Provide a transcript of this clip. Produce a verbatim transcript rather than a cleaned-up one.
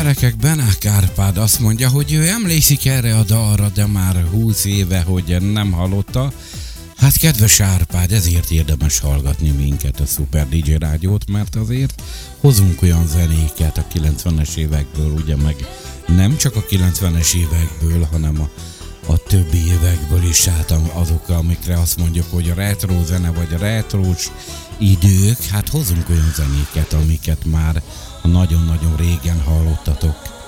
gyerekek, Benák Árpád azt mondja, hogy ő emlékszik erre a dalra, de már húsz éve, hogy nem hallotta. Hát kedves Árpád, ezért érdemes hallgatni minket, a Super dé dzsé Rádiót, mert azért hozunk olyan zenéket a kilencvenes évekből, ugye meg nem csak a kilencvenes évekből, hanem a, a többi évekből is, hát azok, amikre azt mondjuk, hogy a retro zene, vagy a retrós idők, hát hozunk olyan zenéket, amiket már nagyon-nagyon régen hallottatok.